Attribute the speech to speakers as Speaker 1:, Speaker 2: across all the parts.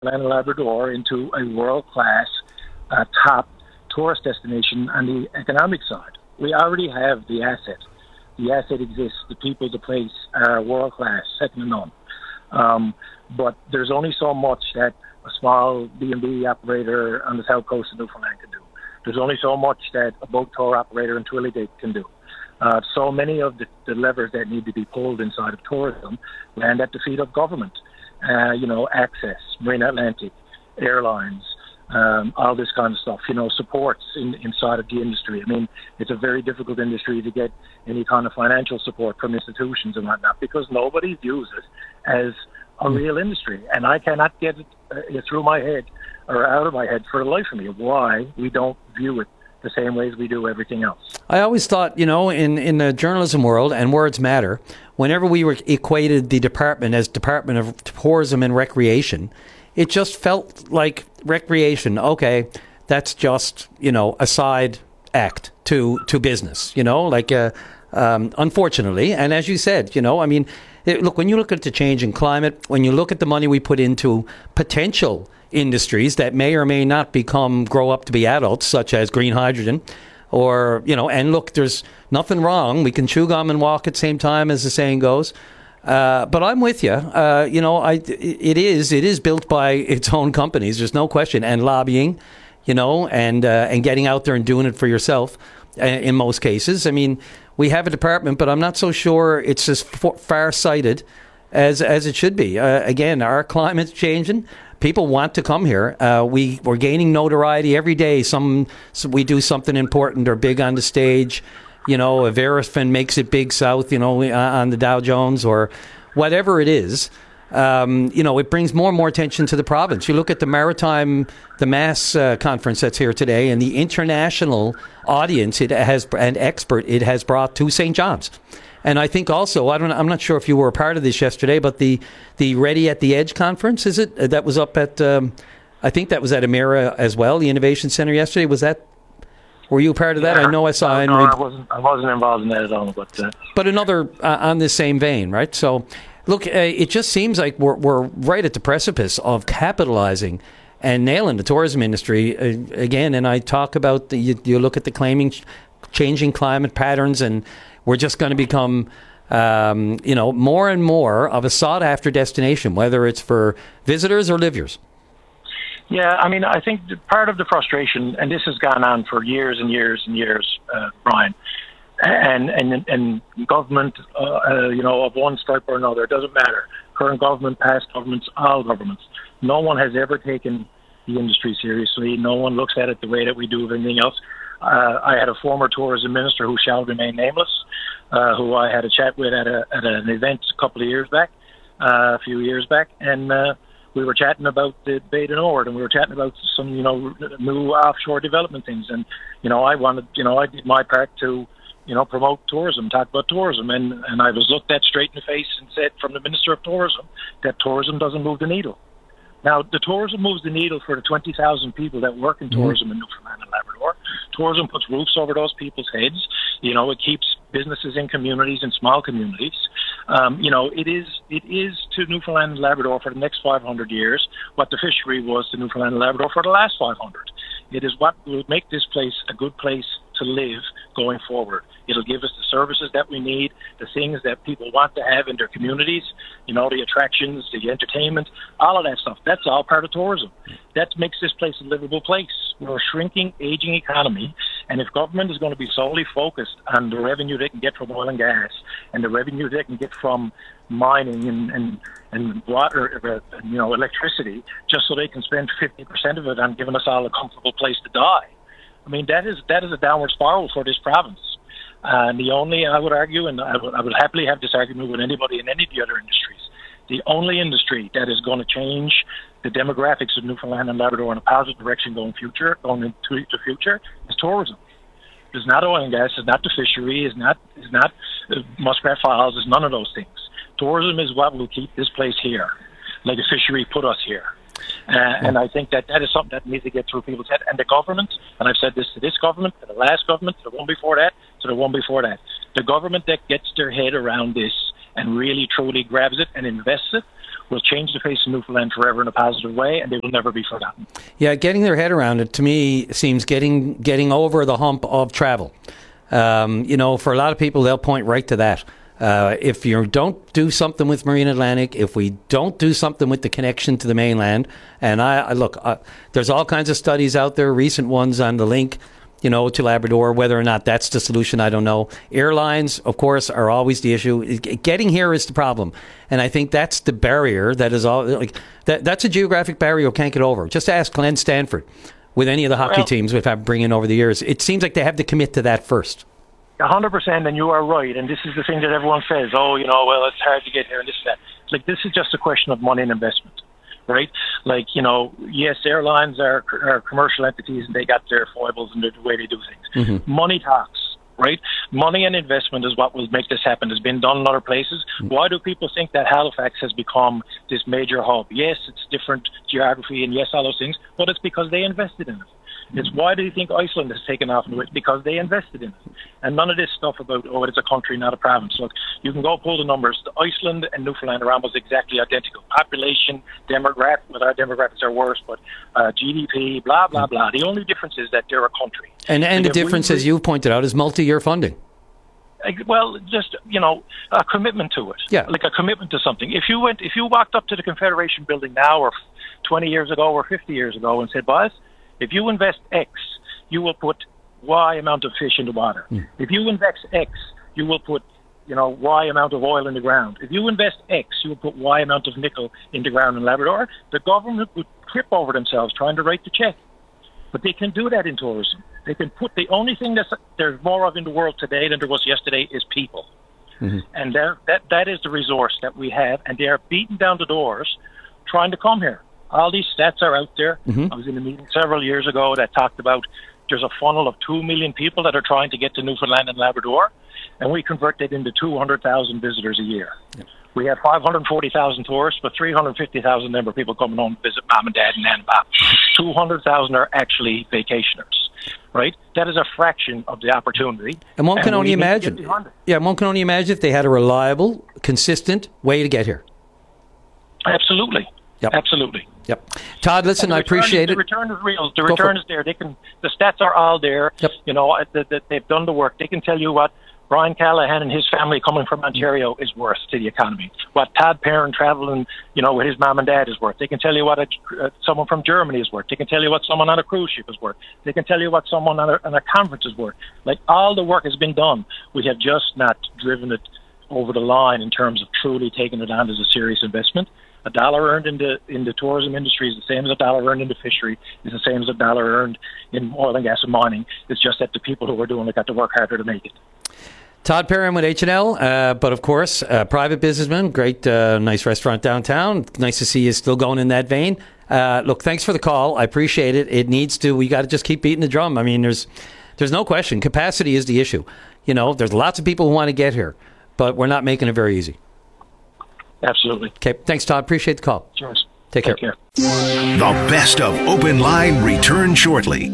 Speaker 1: Newfoundland and Labrador into a world-class top tourist destination on the economic side. We already have the asset. The asset exists. The people, the place are world-class, second to none. But there's only so much that a small B&B operator on the south coast of Newfoundland can do. There's only so much that a boat tour operator in Twillygate can do. So many of the levers that need to be pulled inside of tourism land at the feet of government. Access, Marine Atlantic, airlines, all this kind of stuff, supports inside of the industry. I mean, it's a very difficult industry to get any kind of financial support from institutions and whatnot because nobody views it as a real industry. And I cannot get it through my head or out of my head for the life of me why we don't view it the same way as we do everything else.
Speaker 2: I always thought, in the journalism world, and words matter, whenever we equated the department as Department of Tourism and Recreation, it just felt like recreation. Okay, that's just, a side act to business, unfortunately. And as you said, look, when you look at the change in climate, when you look at the money we put into potential industries that may or may not grow up to be adults, such as green hydrogen, or, and look, there's nothing wrong. We can chew gum and walk at the same time, as the saying goes. But I'm with you. It is built by its own companies. There's no question. And lobbying, and getting out there and doing it for yourself in most cases. I mean, we have a department, but I'm not so sure it's as far-sighted as it should be. Again, our climate's changing. People want to come here. We're gaining notoriety every day. We do something important or big on the stage. If Verifin makes it big south, on the Dow Jones or whatever it is, it brings more and more attention to the province. You look at the MASS conference that's here today and the international audience it has brought to St. John's. And I think also, I'm not sure if you were a part of this yesterday, but the Ready at the Edge conference, is it? That was up at, I think that was at Emera as well, the Innovation Center yesterday. Were you a part of that?
Speaker 1: Yeah.
Speaker 2: I know I saw.
Speaker 1: No, I wasn't involved in that at all.
Speaker 2: But another on the same vein, right? So, look, it just seems like we're right at the precipice of capitalizing and nailing the tourism industry again. And I talk about you look at the changing climate patterns, and we're just going to become, more and more of a sought-after destination, whether it's for visitors or livers.
Speaker 1: Yeah, I mean, I think part of the frustration, and this has gone on for years and years and years, Brian, and government, of one stripe or another, it doesn't matter. Current government, past governments, all governments. No one has ever taken the industry seriously. No one looks at it the way that we do with anything else. I had a former tourism minister who shall remain nameless, who I had a chat with at an event a few years back, and we were chatting about the Bay du Nord, and we were chatting about some, new offshore development things, and I did my part to, promote tourism, talk about tourism, and I was looked at straight in the face and said from the Minister of Tourism that tourism doesn't move the needle. Now, the tourism moves the needle for the 20,000 people that work in tourism in Newfoundland and Labrador. Tourism puts roofs over those people's heads. It keeps businesses in communities and small communities. It is to Newfoundland and Labrador for the next 500 years what the fishery was to Newfoundland and Labrador for the last 500. It is what will make this place a good place to live going forward. It'll give us the services that we need, the things that people want to have in their communities, the attractions, the entertainment, all of that stuff. That's all part of tourism. That makes this place a livable place. We're a shrinking, aging economy, and if government is going to be solely focused on the revenue they can get from oil and gas and the revenue they can get from mining and water, electricity, just so they can spend 50% of it on giving us all a comfortable place to die, I mean, that is a downward spiral for this province. And the only, I would argue, and I would happily have this argument with anybody in any of the other industries, the only industry that is going to change the demographics of Newfoundland and Labrador in a positive direction going into the future is tourism. It's not oil and gas, it's not the fishery, it's not Muskrat Falls, it's none of those things. Tourism is what will keep this place here, like the fishery put us here. And I think that is something that needs to get through people's head. And the government, and I've said this to this government, to the last government, to the one before that, to the one before that, the government that gets their head around this and really truly grabs it and invests it will change the face of Newfoundland forever in a positive way, and they will never be forgotten.
Speaker 2: Yeah, getting their head around it, to me, seems getting over the hump of travel. For a lot of people, they'll point right to that. If you don't do something with Marine Atlantic, if we don't do something with the connection to the mainland, and there's all kinds of studies out there, recent ones on the link, to Labrador. Whether or not that's the solution, I don't know. Airlines, of course, are always the issue. Getting here is the problem, and I think that's the barrier that is all. That's a geographic barrier you can't get over. Just ask Glenn Stanford with any of the hockey teams we've had bring in over the years. It seems like they have to commit to that first.
Speaker 1: 100%, and you are right. And this is the thing that everyone says, it's hard to get here and this and that. This is just a question of money and investment, right? Yes, airlines are commercial entities and they got their foibles and the way they do things. Mm-hmm. Money talks, right? Money and investment is what will make this happen. It's been done in other places. Mm-hmm. Why do people think that Halifax has become this major hub? Yes, it's different geography and yes, all those things, but it's because they invested in it. It's why do you think Iceland has taken off into it? Because they invested in it. And none of this stuff about, it's a country, not a province. Look, you can go pull the numbers. Iceland and Newfoundland are almost exactly identical. Population, demographic, well, our demographics are worse, but GDP, blah, blah, blah. The only difference is that they're a country.
Speaker 2: And the difference, as you've pointed out, is multi-year funding.
Speaker 1: Well, just, a commitment to it.
Speaker 2: Yeah.
Speaker 1: Like a commitment to something. If you walked up to the Confederation building now or 20 years ago or 50 years ago and said, boss, if you invest X, you will put Y amount of fish in the water. Mm. If you invest X, you will put, Y amount of oil in the ground. If you invest X, you will put Y amount of nickel in the ground in Labrador. The government would trip over themselves trying to write the check. But they can do that in tourism. They can put the only thing there's more of in the world today than there was yesterday is people. Mm-hmm. And that is the resource that we have. And they are beating down the doors trying to come here. All these stats are out there. Mm-hmm. I was in a meeting several years ago that talked about there's a funnel of 2 million people that are trying to get to Newfoundland and Labrador, and we convert that into 200,000 visitors a year. Yep. We have 540,000 tourists, but 350,000 of them are people coming home to visit mom and dad and nan and pop. 200,000 are actually vacationers, right? That is a fraction of the opportunity.
Speaker 2: And one can only imagine. Yeah, one can only imagine if they had a reliable, consistent way to get here.
Speaker 1: Absolutely.
Speaker 2: Yep.
Speaker 1: Absolutely.
Speaker 2: Yep. Todd, listen, I appreciate it.
Speaker 1: The return is real. The return is there. The stats are all there. Yep. They've done the work. They can tell you what Brian Callahan and his family coming from Ontario is worth to the economy. What Todd Perrin traveling, with his mom and dad is worth. They can tell you what someone from Germany is worth. They can tell you what someone on a cruise ship is worth. They can tell you what someone on a conference is worth. All the work has been done. We have just not driven it over the line in terms of truly taking it on as a serious investment. A dollar earned in the tourism industry is the same as a dollar earned in the fishery, is the same as a dollar earned in oil and gas and mining. It's just that the people who are doing it got to work harder to make it.
Speaker 2: Todd Perrin with H&L, but of course, private businessman, great, nice restaurant downtown. Nice to see you still going in that vein. Look, thanks for the call. I appreciate it. We got to just keep beating the drum. I mean, there's no question. Capacity is the issue. There's lots of people who want to get here, but we're not making it very easy.
Speaker 1: Absolutely.
Speaker 2: Okay. Thanks, Todd. Appreciate the call.
Speaker 1: Cheers.
Speaker 2: Take care.
Speaker 3: The best of Open Line return shortly.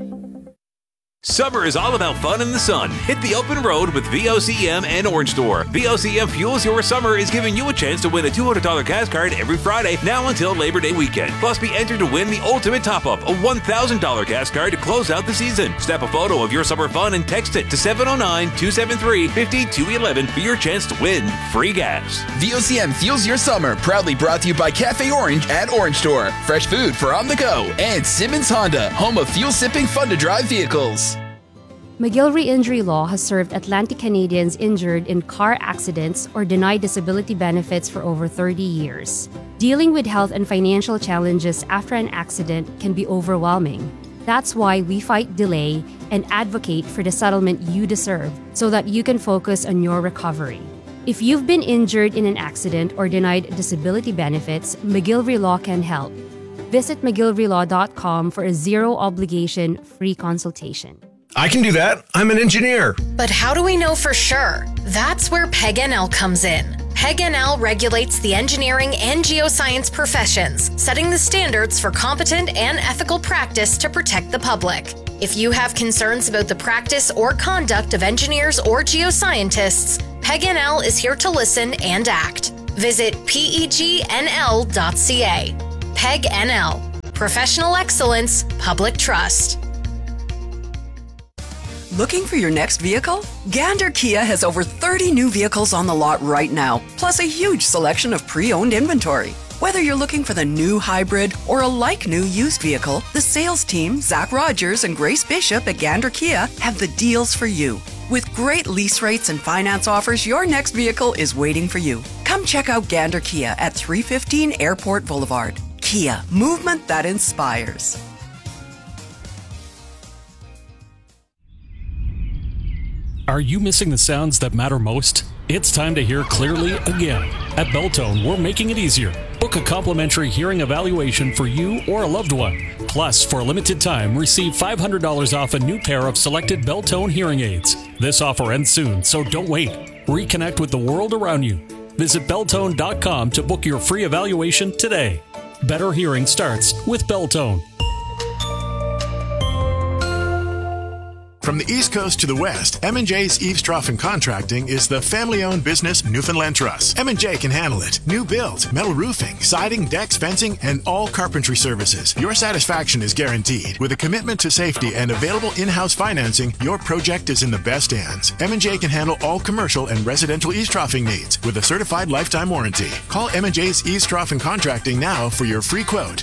Speaker 4: Summer is all about fun in the sun. Hit the open road with VOCM and Orange Store. VOCM Fuels Your Summer is giving you a chance to win a $200 gas card every Friday, now until Labor Day weekend. Plus, be entered to win the ultimate top-up, a $1,000 gas card to close out the season. Snap a photo of your summer fun and text it to 709-273-5211 for your chance to win free gas.
Speaker 5: VOCM Fuels Your Summer, proudly brought to you by Cafe Orange at Orange Store. Fresh food for on the go. And Simmons Honda, home of fuel-sipping, fun-to-drive vehicles.
Speaker 6: McGillivray Injury Law has served Atlantic Canadians injured in car accidents or denied disability benefits for over 30 years. Dealing with health and financial challenges after an accident can be overwhelming. That's why we fight delay and advocate for the settlement you deserve so that you can focus on your recovery. If you've been injured in an accident or denied disability benefits, McGillivray Law can help. Visit McGillivrayLaw.com for a zero-obligation free consultation.
Speaker 7: I can do that. I'm an engineer.
Speaker 8: But how do we know for sure? That's where PEG-NL comes in. PEG-NL regulates the engineering and geoscience professions, setting the standards for competent and ethical practice to protect the public. If you have concerns about the practice or conduct of engineers or geoscientists, PEG-NL is here to listen and act. Visit pegnl.ca. PEG NL. Professional excellence, public trust.
Speaker 9: Looking for your next vehicle? Gander Kia has over 30 new vehicles on the lot right now, plus a huge selection of pre-owned inventory. Whether you're looking for the new hybrid or a like-new used vehicle, the sales team, Zach Rogers and Grace Bishop at Gander Kia, have the deals for you. With great lease rates and finance offers, your next vehicle is waiting for you. Come check out Gander Kia at 315 Airport Boulevard. Kia, movement that inspires.
Speaker 10: Are you missing the sounds that matter most? It's time to hear clearly again. At Beltone, we're making it easier. Book a complimentary hearing evaluation for you or a loved one. Plus, for a limited time, receive $500 off a new pair of selected Beltone hearing aids. This offer ends soon, so don't wait. Reconnect with the world around you. Visit Beltone.com to book your free evaluation today. Better hearing starts with Beltone.
Speaker 11: From the East Coast to the West, M&J's Eavesdroff Contracting is the family-owned business Newfoundland Trust. M&J can handle it. New build, metal roofing, siding, decks, fencing, and all carpentry services. Your satisfaction is guaranteed. With a commitment to safety and available in-house financing, your project is in the best hands. M&J can handle all commercial and residential eavesdroffing needs with a certified lifetime warranty. Call M&J's Eavesdroff Contracting now for your free quote.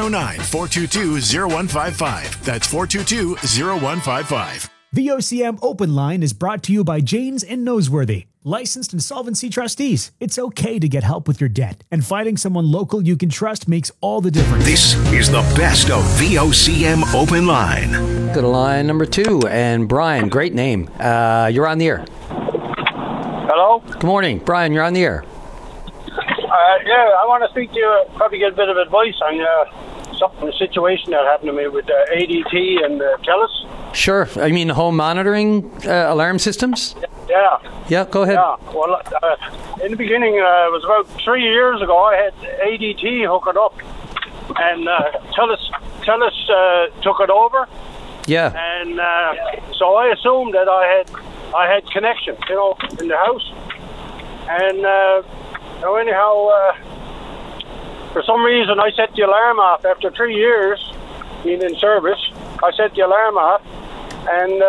Speaker 11: 709-422-0155. That's 422-0155.
Speaker 12: VOCM Open Line is brought to you by Janes and Noseworthy, licensed insolvency trustees. It's okay to get help with your debt, and finding someone local you can trust makes all the difference.
Speaker 3: This is the best of VOCM Open Line.
Speaker 2: Go to line number 2, and Brian, great name. You're on the air.
Speaker 13: Hello?
Speaker 2: Good morning. Brian, you're on the air.
Speaker 13: Yeah, I want to speak to you, probably get a bit of advice on a situation that happened to me with ADT and TELUS.
Speaker 2: Sure. I mean, home monitoring alarm systems?
Speaker 13: Yeah.
Speaker 2: Yeah, go ahead.
Speaker 13: Yeah. Well, in the beginning, it was about 3 years ago, I had ADT hook it up, and TELUS took it over.
Speaker 2: Yeah.
Speaker 13: And so I assumed that I had connection, in the house. And anyhow, for some reason, I set the alarm off after 3 years being in service. I set the alarm off, and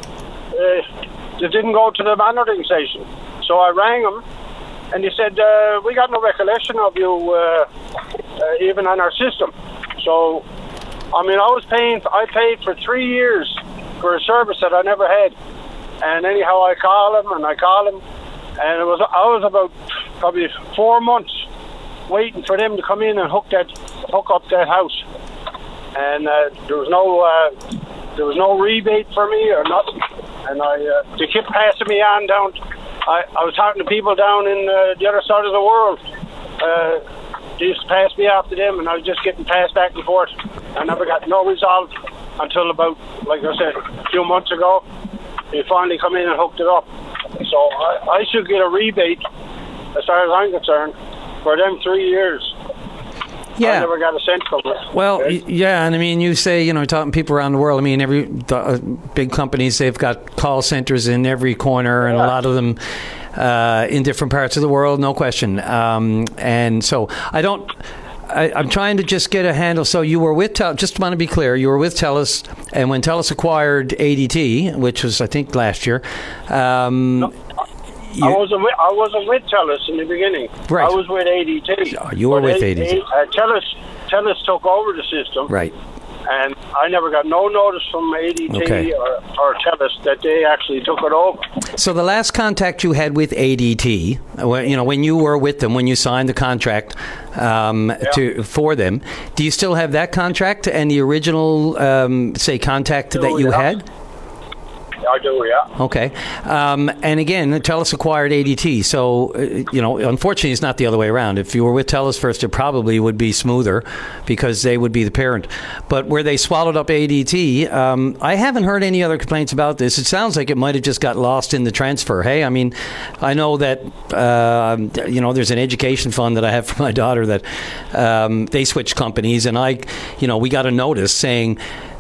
Speaker 13: it didn't go to the monitoring station. So I rang them, and they said, we got no recollection of you even on our system. So, I mean, I paid for 3 years for a service that I never had. And anyhow, I call them, and I was about probably 4 months waiting for them to come in and hook up that house. And there was no rebate for me or nothing. And they kept passing me on down. I was talking to people down in the other side of the world. They used to pass me off to them, and I was just getting passed back and forth. I never got no result until about, like I said, a few months ago. They finally come in and hooked it up. So I should get a rebate, as far as I'm concerned, for them 3 years.
Speaker 2: Yeah.
Speaker 13: I never got a cent from it.
Speaker 2: Well, yeah, and I mean, you say, talking to people around the world. I mean, the big companies, they've got call centers in every corner, and a lot of them in different parts of the world, no question. And so I'm trying to just get a handle. So you were with TELUS, just want to be clear, you were with TELUS, and when TELUS acquired ADT, which was, I think, last year.
Speaker 13: No. I wasn't with TELUS in the beginning.
Speaker 2: Right.
Speaker 13: I was with ADT.
Speaker 2: Oh, you were with ADT.
Speaker 13: TELUS took over the system.
Speaker 2: Right.
Speaker 13: And I never got no notice from ADT or TELUS that they actually took it over.
Speaker 2: So the last contact you had with ADT, when you were with them, when you signed the contract for them, do you still have that contract and the original, contact that you had?
Speaker 13: I do, yeah.
Speaker 2: Okay. And again, TELUS acquired ADT. So, unfortunately, it's not the other way around. If you were with TELUS first, it probably would be smoother because they would be the parent. But where they swallowed up ADT, I haven't heard any other complaints about this. It sounds like it might have just got lost in the transfer. Hey, I mean, I know that, there's an education fund that I have for my daughter that they switched companies. And we got a notice saying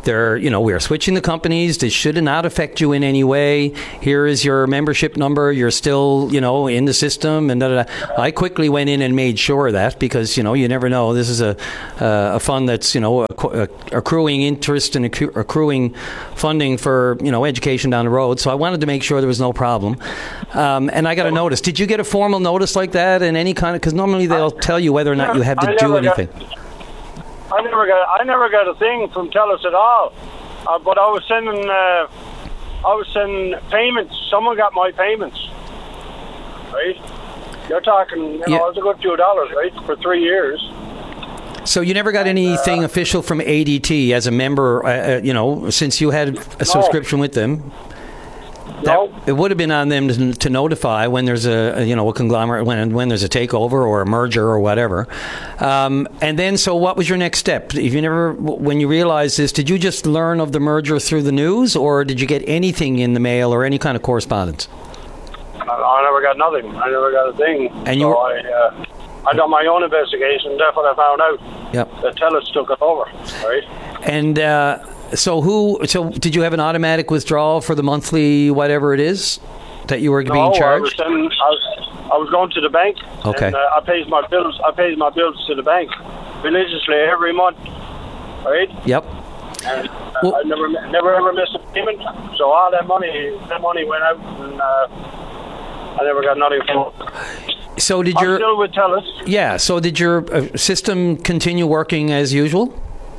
Speaker 2: we are switching the companies. This should not affect you in any way. Here is your membership number. You're still, in the system. And I quickly went in and made sure of that because, you never know. This is a fund that's, accruing interest and accruing funding for, education down the road. So I wanted to make sure there was no problem. And I got a notice. Did you get a formal notice like that in any kind of, because normally they'll tell you whether or not you have to do anything.
Speaker 13: I never got a thing from TELUS at all, but I was sending payments. Someone got my payments, right? You're talking, it was a good few dollars, right, for 3 years.
Speaker 2: So you never got anything official from ADT as a member, since you had a subscription with them.
Speaker 13: No.
Speaker 2: It would have been on them to notify when there's a conglomerate, when there's a takeover or a merger or whatever. And then, so what was your next step? If you when you realized this, did you just learn of the merger through the news, or did you get anything in the mail or any kind of correspondence?
Speaker 13: I never got nothing. I never got a thing.
Speaker 2: And
Speaker 13: I done my own investigation. That's what I found out.
Speaker 2: Yep.
Speaker 13: That TELUS took it over, right?
Speaker 2: And So did you have an automatic withdrawal for the monthly whatever it is that you were being charged?
Speaker 13: I was going to the bank.
Speaker 2: Okay.
Speaker 13: And, I pays my bills to the bank religiously every month, right?
Speaker 2: Yep.
Speaker 13: And I never ever missed a payment. So all that money went out, and I never got nothing from it.
Speaker 2: So I'm
Speaker 13: still with TELUS.
Speaker 2: Yeah. So did your system continue working as usual?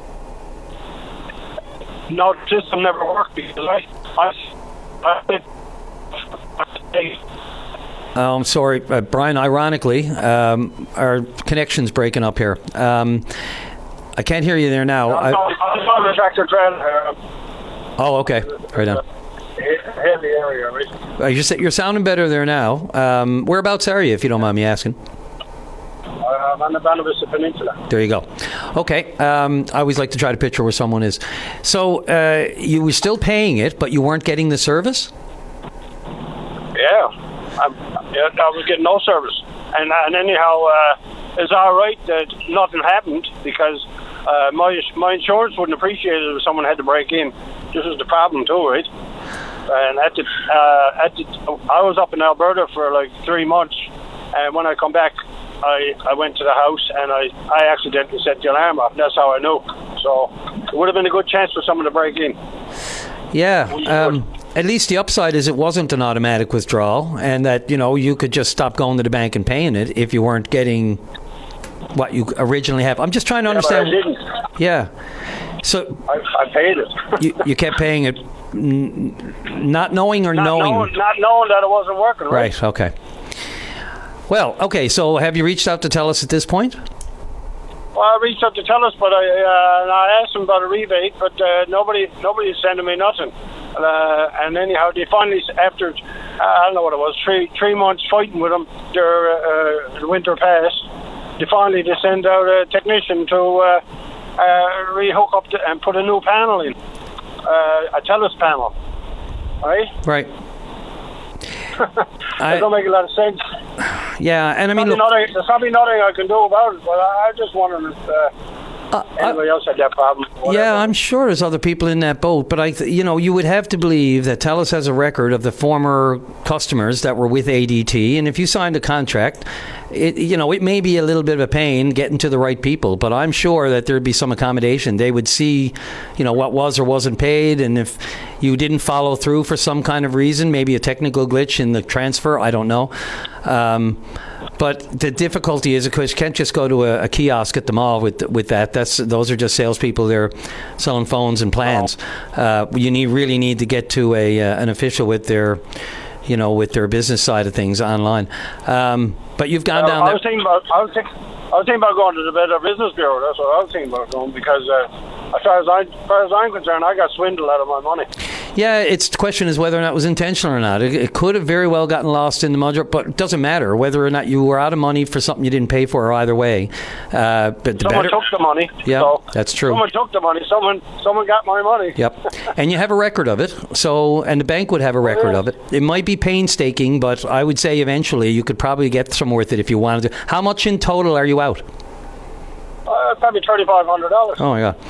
Speaker 13: No, the system never worked because
Speaker 2: I'm sorry, Brian. Ironically, our connection's breaking up here. I can't hear you there now.
Speaker 13: I was on the tractor trailer.
Speaker 2: Oh, okay. Right on.
Speaker 13: Heavy area, right?
Speaker 2: You're sounding better there now. Whereabouts are you, if you don't mind me asking?
Speaker 13: I'm on the Buena Vista Peninsula.
Speaker 2: There you go. Okay. I always like to try to picture where someone is. So you were still paying it, but you weren't getting the service?
Speaker 13: Yeah. I was getting no service. And anyhow, it's all right that nothing happened because my insurance wouldn't appreciate it if someone had to break in. This is the problem too, right? And I was up in Alberta for like 3 months, and when I come back, I went to the house and I accidentally set the alarm off. That's how I knew. So it would have been a good chance for someone to break in.
Speaker 2: Yeah. At least the upside is it wasn't an automatic withdrawal, and that you could just stop going to the bank and paying it if you weren't getting what you originally have. I'm just trying to understand.
Speaker 13: But I didn't.
Speaker 2: Yeah. So
Speaker 13: I paid it.
Speaker 2: you kept paying it, not knowing or knowing?
Speaker 13: Not knowing that it wasn't working.
Speaker 2: Right. Okay. Well, okay, so have you reached out to TELUS at this point?
Speaker 13: Well, I reached out to TELUS, but I asked them about a rebate, but nobody's sending me nothing. And anyhow, they finally, after, I don't know what it was, three months fighting with them, the winter passed, they send out a technician to rehook up and put a new panel in, a TELUS panel, right?
Speaker 2: Right.
Speaker 13: That don't make a lot of sense.
Speaker 2: Yeah, and I mean,
Speaker 13: there's probably nothing I can do about it, but I just wondered if anybody else had that problem.
Speaker 2: Yeah, I'm sure there's other people in that boat, but you would have to believe that TELUS has a record of the former customers that were with ADT, and if you signed a contract, it may be a little bit of a pain getting to the right people, but I'm sure that there'd be some accommodation. They would see, what was or wasn't paid, and if you didn't follow through for some kind of reason, maybe a technical glitch in the transfer, I don't know. But the difficulty is, of course, you can't just go to a kiosk at the mall with that. Those are just salespeople. They're selling phones and plans. You really need to get to an official with their business side of things online. But you've gone down there.
Speaker 13: I was thinking about going to the Better Business Bureau. That's what I was thinking about going, because as far as I'm concerned, I got swindled out of my money.
Speaker 2: Yeah, the question is whether or not it was intentional or not. It could have very well gotten lost in the mud, but it doesn't matter whether or not you were out of money for something you didn't pay for, either way. But
Speaker 13: someone took the money.
Speaker 2: Yeah, so that's true.
Speaker 13: Someone took the money. Someone got my money.
Speaker 2: Yep. And you have a record of it. And the bank would have a record of it. It might be painstaking, but I would say eventually you could probably get some with it if you wanted to. How much in total are you out?
Speaker 13: Probably $3,500.
Speaker 2: Oh my God.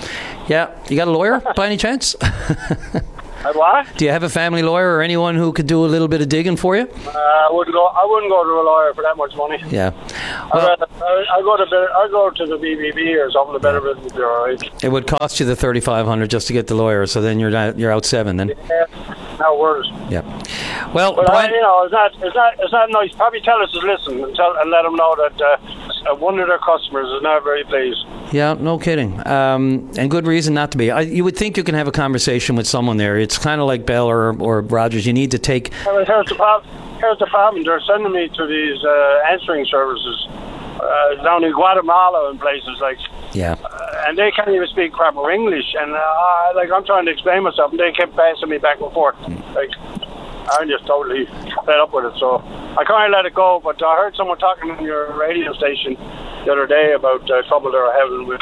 Speaker 2: Yeah. You got a lawyer by any chance?
Speaker 13: What?
Speaker 2: Do you have a family lawyer or anyone who could do a little bit of digging for you?
Speaker 13: I wouldn't go to a lawyer for that much money.
Speaker 2: Yeah.
Speaker 13: Well, I'd go to the BBB or something, the Better Business Bureau. Right?
Speaker 2: It would cost you the $3,500 just to get the lawyer, so then you're out $7 then.
Speaker 13: Yeah. Now worse.
Speaker 2: Yeah. Well,
Speaker 13: but
Speaker 2: Brian,
Speaker 13: it's not nice. Probably tell us to listen and let them know that one of their customers is not very pleased.
Speaker 2: Yeah, no kidding. And good reason not to be. You would think you can have a conversation with someone there. It's kind of like Bell or Rogers. You need to take...
Speaker 13: Here's the problem. They're sending me to these answering services down in Guatemala and places like...
Speaker 2: Yeah.
Speaker 13: And they can't even speak proper English. And I'm trying to explain myself, and they kept passing me back and forth. Like, I'm just totally fed up with it. So I can't let it go. But I heard someone talking on your radio station the other day about trouble they're having with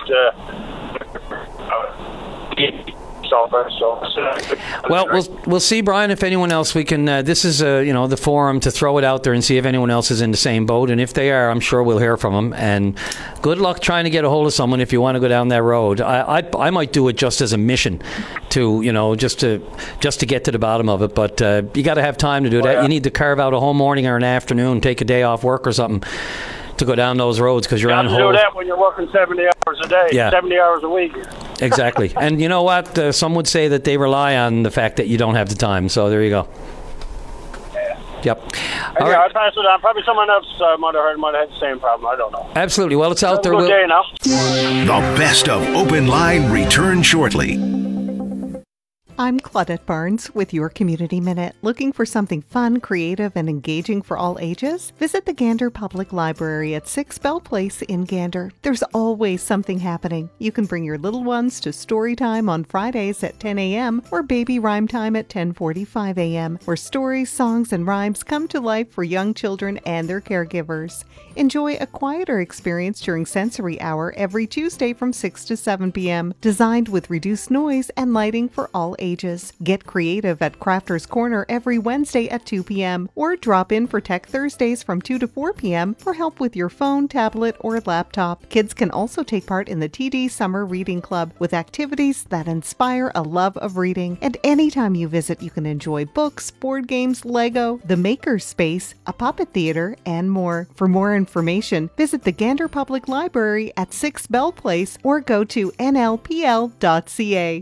Speaker 13: software.
Speaker 2: Well, we'll see, Brian, if anyone else we can. This is the forum to throw it out there and see if anyone else is in the same boat. And if they are, I'm sure we'll hear from them. And good luck trying to get a hold of someone if you want to go down that road. I might do it just as a mission to just to get to the bottom of it. But you got to have time to do that. Yeah. You need to carve out a whole morning or an afternoon, take a day off work or something to go down those roads because you're on hold.
Speaker 13: You have to do that when you're working 70 hours a day, 70 hours a week.
Speaker 2: Exactly. And you know what? Some would say that they rely on the fact that you don't have the time. So there you go.
Speaker 13: Yeah.
Speaker 2: Yep.
Speaker 13: All right. I'll pass it on. Probably someone else might have had the same problem. I don't know.
Speaker 2: Absolutely. Well, it's out there.
Speaker 13: Good day now.
Speaker 3: The best of Open Line returns shortly.
Speaker 14: I'm Claudette Barnes with your Community Minute. Looking for something fun, creative, and engaging for all ages? Visit the Gander Public Library at 6 Bell Place in Gander. There's always something happening. You can bring your little ones to story time on Fridays at 10 a.m. or baby rhyme time at 10:45 a.m., where stories, songs, and rhymes come to life for young children and their caregivers. Enjoy a quieter experience during Sensory Hour every Tuesday from 6 to 7 p.m., designed with reduced noise and lighting for all ages. Get creative at Crafter's Corner every Wednesday at 2 p.m. or drop in for Tech Thursdays from 2 to 4 p.m. for help with your phone, tablet, or laptop. Kids can also take part in the TD Summer Reading Club with activities that inspire a love of reading. And anytime you visit, you can enjoy books, board games, Lego, the Maker Space, a puppet theater, and more. For more information, visit the Gander Public Library at 6 Bell Place or go to nlpl.ca.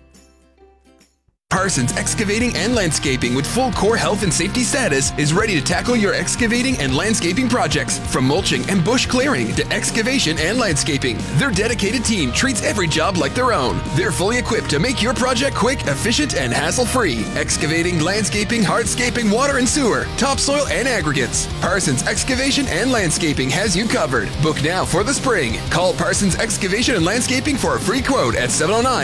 Speaker 5: Parsons Excavating and Landscaping with full core health and safety status is ready to tackle your excavating and landscaping projects. From mulching and bush clearing to excavation and landscaping, their dedicated team treats every job like their own. They're fully equipped to make your project quick, efficient, and hassle-free. Excavating, landscaping, hardscaping, water and sewer, topsoil, and aggregates. Parsons Excavation and Landscaping has you covered. Book now for the spring. Call Parsons Excavation and Landscaping for a free quote at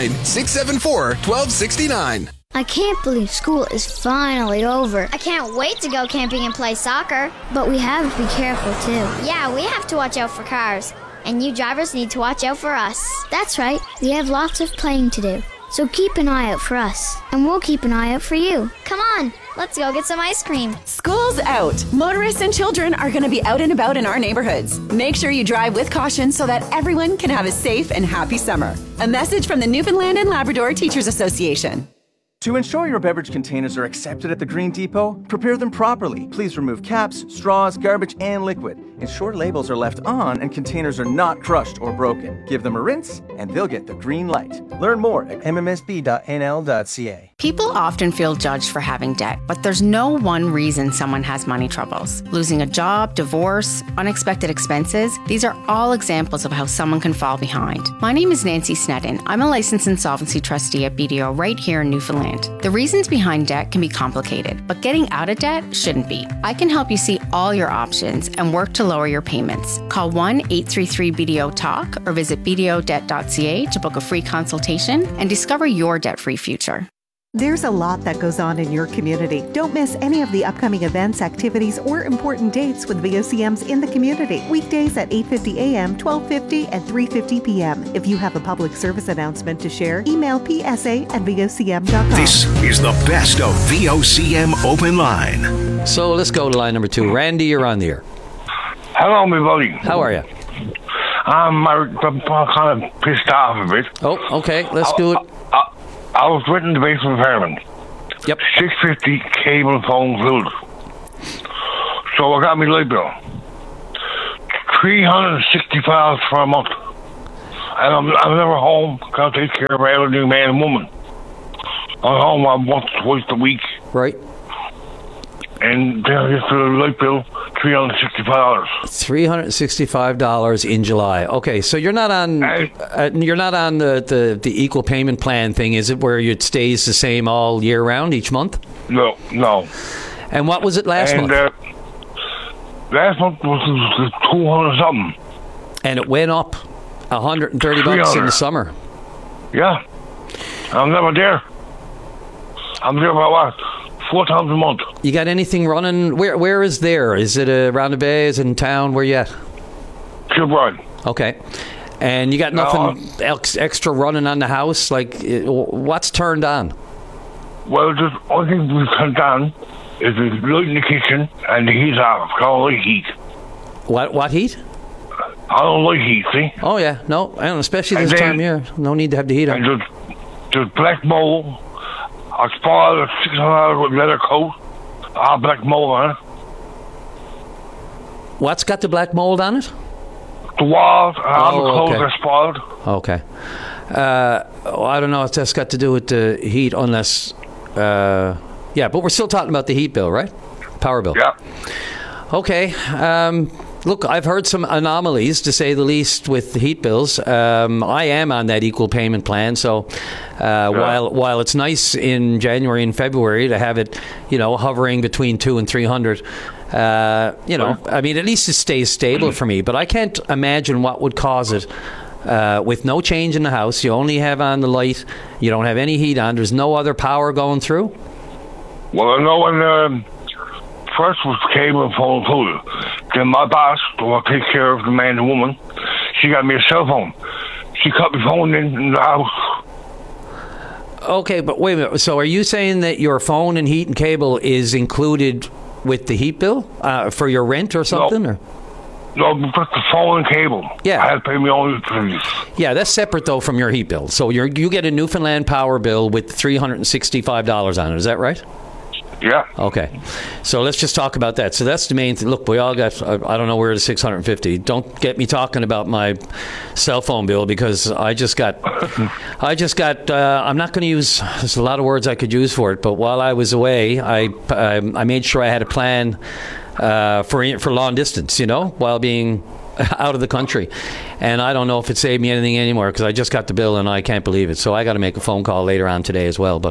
Speaker 5: 709-674-1269.
Speaker 15: I can't believe school is finally over. I can't wait to go camping and play soccer. But we have to be careful, too. Yeah, we have to watch out for cars. And you drivers need to watch out for us. That's right. We have lots of playing to do. So keep an eye out for us. And we'll keep an eye out for you. Come on, let's go get some ice cream.
Speaker 16: School's out. Motorists and children are going to be out and about in our neighborhoods. Make sure you drive with caution so that everyone can have a safe and happy summer. A message from the Newfoundland and Labrador Teachers Association.
Speaker 17: To ensure your beverage containers are accepted at the Green Depot, prepare them properly. Please remove caps, straws, garbage, and liquid. Ensure labels are left on and containers are not crushed or broken. Give them a rinse, and they'll get the green light. Learn more at mmsb.nl.ca.
Speaker 18: People often feel judged for having debt, but there's no one reason someone has money troubles. Losing a job, divorce, unexpected expenses, these are all examples of how someone can fall behind. My name is Nancy Snedden. I'm a licensed insolvency trustee at BDO right here in Newfoundland. The reasons behind debt can be complicated, but getting out of debt shouldn't be. I can help you see all your options and work to lower your payments. Call 1-833-BDO-TALK or visit bdodebt.ca to book a free consultation and discover your debt-free future.
Speaker 14: There's a lot that goes on in your community. Don't miss any of the upcoming events, activities, or important dates with VOCMs in the community. Weekdays at 8:50 a.m., 12:50, and 3:50 p.m. If you have a public service announcement to share, email psa@vocm.com.
Speaker 3: This is the best of VOCM Open Line.
Speaker 2: So let's go to line number 2. Randy, you're on the air.
Speaker 19: Hello, my buddy.
Speaker 2: How are you?
Speaker 19: I'm kind of pissed off a bit.
Speaker 2: Oh, okay. Let's do it.
Speaker 19: I was renting the basement apartment.
Speaker 2: Yep.
Speaker 19: $650 cable phone included. So I got my light bill. $365 for a month. And I'm never home. Can't take care of an elderly man and woman. I'm home once, twice a week.
Speaker 2: Right.
Speaker 19: And then just the light bill, $365.
Speaker 2: $365 in July. Okay, so you're not on the equal payment plan thing, is it? Where it stays the same all year round each month?
Speaker 19: No.
Speaker 2: And what was it last month?
Speaker 19: Last month was 200 something.
Speaker 2: And it went up $130 in the summer.
Speaker 19: Yeah. I'm never there. I'm there about what? 4 times a month.
Speaker 2: You got anything running? Where is there? Is it around the bay? Is it in town? Where you at?
Speaker 19: Kilbride.
Speaker 2: Okay. And you got nothing extra running on the house? Like, what's turned on?
Speaker 19: Well, the only thing we've turned on is the light in the kitchen and the heat's off. I don't like heat.
Speaker 2: What heat?
Speaker 19: I don't like heat, see?
Speaker 2: Oh, yeah. No, and especially this time of year. No need to have the heat on.
Speaker 19: And the black mold. I spoiled a $600 with leather coat. All black mold on it.
Speaker 2: What's got the black mold on it?
Speaker 19: The walls and all the clothes are spoiled.
Speaker 2: Okay. I don't know if that's got to do with the heat unless... yeah, but we're still talking about the heat bill, right? Power bill.
Speaker 19: Yeah.
Speaker 2: Okay. Look, I've heard some anomalies, to say the least, with the heat bills. I am on that equal payment plan, so while it's nice in January and February to have it, hovering between $200 and $300, I mean, at least it stays stable for me. But I can't imagine what would cause it. With no change in the house, you only have on the light, you don't have any heat on, there's no other power going through?
Speaker 19: Well, I know when first was cable and phone included. Then my boss, who will take care of the man and woman, she got me a cell phone. She cut my phone in the house.
Speaker 2: Okay, but wait a minute. So are you saying that your phone and heat and cable is included with the heat bill for your rent or something?
Speaker 19: No, just the phone and cable.
Speaker 2: Yeah.
Speaker 19: I had to pay my own utilities.
Speaker 2: Yeah, that's separate, though, from your heat bill. So you get a Newfoundland Power bill with $365 on it. Is that right?
Speaker 19: Yeah.
Speaker 2: Okay. So let's just talk about that. So that's the main thing. Look, we all got, I don't know where the $650. Don't get me talking about my cell phone bill, because I'm not going to use, there's a lot of words I could use for it, but while I was away, I made sure I had a plan for long distance, while being out of the country. And I don't know if it saved me anything anymore, because I just got the bill and I can't believe it. So I got to make a phone call later on today as well. But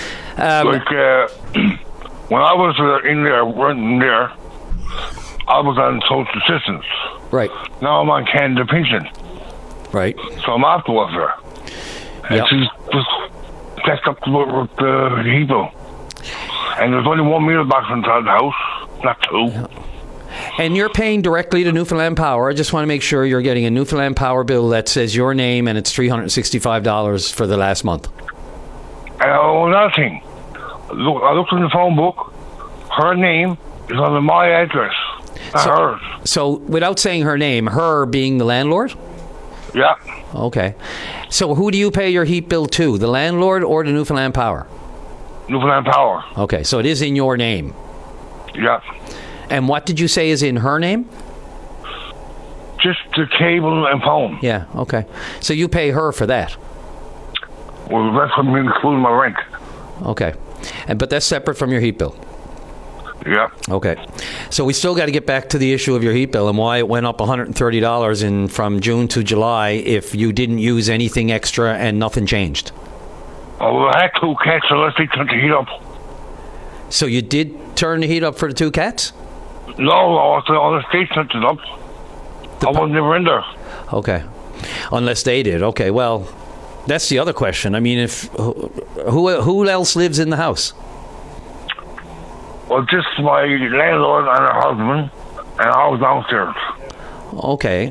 Speaker 19: when I was in there, renting there, I was on social assistance.
Speaker 2: Right.
Speaker 19: Now I'm on Canada pension.
Speaker 2: Right.
Speaker 19: So I'm off the welfare. And she's just jacked up with the heat bill. And there's only one meal box inside the house, not two.
Speaker 2: Yeah. And you're paying directly to Newfoundland Power. I just want to make sure you're getting a Newfoundland Power bill that says your name, and it's $365 for the last month.
Speaker 19: Another thing. Look, I looked in the phone book. Her name is under my address, not hers.
Speaker 2: So, without saying her name, her being the landlord?
Speaker 19: Yeah.
Speaker 2: Okay. So, who do you pay your heat bill to, the landlord or the Newfoundland Power?
Speaker 19: Newfoundland Power.
Speaker 2: Okay, so it is in your name?
Speaker 19: Yeah.
Speaker 2: And what did you say is in her name?
Speaker 19: Just the cable and phone.
Speaker 2: Yeah, okay. So, you pay her for that?
Speaker 19: Well, that's what including my rent.
Speaker 2: Okay. But that's separate from your heat bill?
Speaker 19: Yeah.
Speaker 2: Okay. So we still got to get back to the issue of your heat bill and why it went up $130 from June to July if you didn't use anything extra and nothing changed.
Speaker 19: Oh, well, I had 2 cats, so let's turn the heat up.
Speaker 2: So you did turn the heat up for the 2 cats?
Speaker 19: No, I was on the state turned it up. I wasn't never in there.
Speaker 2: Okay. Unless they did. Okay, well, that's the other question. I mean, if who else lives in the house?
Speaker 19: Well, just my landlord and her husband, and I was downstairs.
Speaker 2: Okay.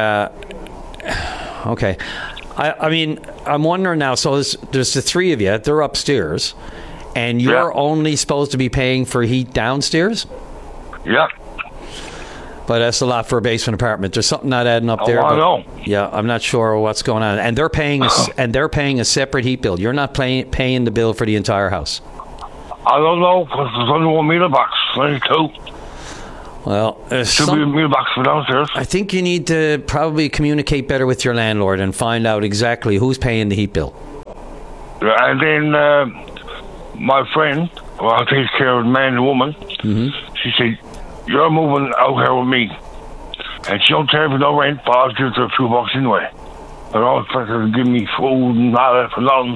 Speaker 2: Okay. I mean, I'm wondering now, so there's the 3 of you, they're upstairs, and you're only supposed to be paying for heat downstairs?
Speaker 19: Yeah.
Speaker 2: But that's a lot for a basement apartment. There's something not adding up there.
Speaker 19: I know.
Speaker 2: Yeah, I'm not sure what's going on. And they're paying a separate heat bill. You're not paying the bill for the entire house.
Speaker 19: I don't know, because there's only one meter box, only two.
Speaker 2: Well,
Speaker 19: should be a meter box for downstairs.
Speaker 2: I think you need to probably communicate better with your landlord and find out exactly who's paying the heat bill.
Speaker 19: And then my friend, who takes care of the man and woman, she said, "You're moving out here with me, and she don't care if no rent, but I'll give her $2 anyway. They're all expected to give me food and all that for nothing."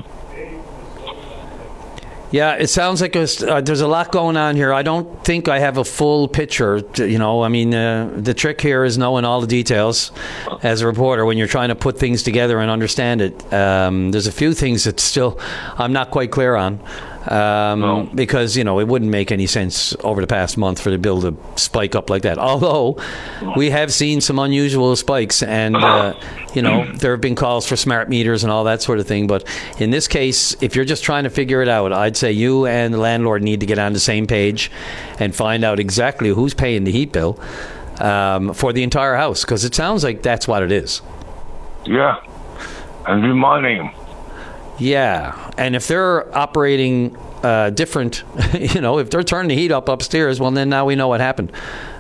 Speaker 2: Yeah, it sounds like there's a lot going on here. I don't think I have a full picture. The trick here is knowing all the details as a reporter when you're trying to put things together and understand it. There's a few things that still I'm not quite clear on. Because, it wouldn't make any sense over the past month for the bill to spike up like that. Although we have seen some unusual spikes and, there have been calls for smart meters and all that sort of thing. But in this case, if you're just trying to figure it out, I'd say you and the landlord need to get on the same page and find out exactly who's paying the heat bill for the entire house, because it sounds like that's what it is.
Speaker 19: Yeah, and in my name.
Speaker 2: Yeah, and if they're operating different, if they're turning the heat up upstairs, well, then now we know what happened.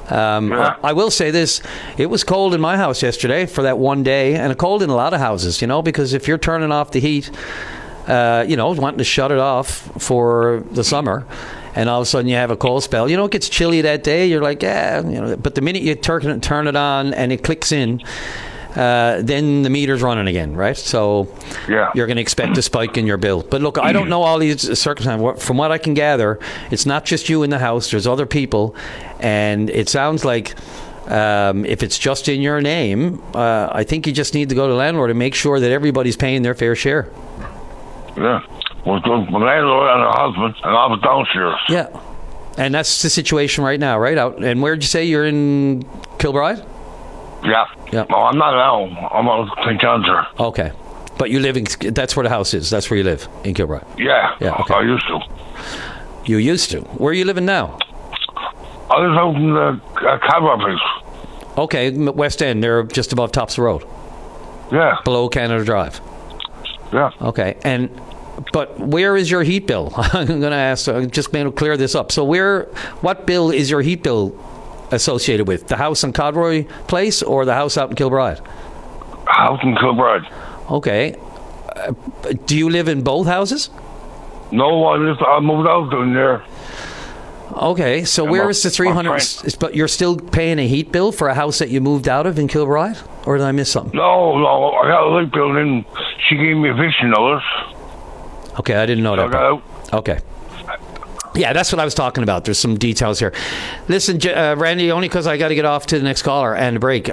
Speaker 2: I will say this. It was cold in my house yesterday for that one day, and cold in a lot of houses, because if you're turning off the heat, wanting to shut it off for the summer, and all of a sudden you have a cold spell, it gets chilly that day, you're like, but the minute you turn it on and it clicks in, then the meter's running again, right? So you're going to expect a spike in your bill. But look, I don't know all these circumstances. From what I can gather, it's not just you in the house. There's other people. And it sounds like if it's just in your name, I think you just need to go to the landlord and make sure that everybody's paying their fair share.
Speaker 19: Yeah. Well, my landlord and her husband, and I was downstairs.
Speaker 2: Yeah. And that's the situation right now, right? And where'd you say you're in Kilbride?
Speaker 19: Yeah. Well, I'm not now. I'm on St. John's here.
Speaker 2: Okay. But you live that's where the house is. That's where you live, in Kilbride.
Speaker 19: Yeah.
Speaker 2: Okay.
Speaker 19: I used to.
Speaker 2: You used to. Where are you living now?
Speaker 19: I live out in the Cadwell place.
Speaker 2: Okay, West End. They're just above Tops Road.
Speaker 19: Yeah.
Speaker 2: Below Canada Drive.
Speaker 19: Yeah.
Speaker 2: Okay. But where is your heat bill? I'm going to ask. Just going to clear this up. So what bill is your heat bill associated with? The house on Codroy Place or the house out in Kilbride?
Speaker 19: House in Kilbride.
Speaker 2: Okay. Do you live in both houses?
Speaker 19: No, I moved out in there.
Speaker 2: Okay, so where is the 300? But you're still paying a heat bill for a house that you moved out of in Kilbride? Or did I miss something?
Speaker 19: No, I got a light bill and she gave me a eviction notice.
Speaker 2: Okay, I didn't know that. Okay. Yeah, that's what I was talking about. There's some details here. Listen, Randy, only because I got to get off to the next caller and a break.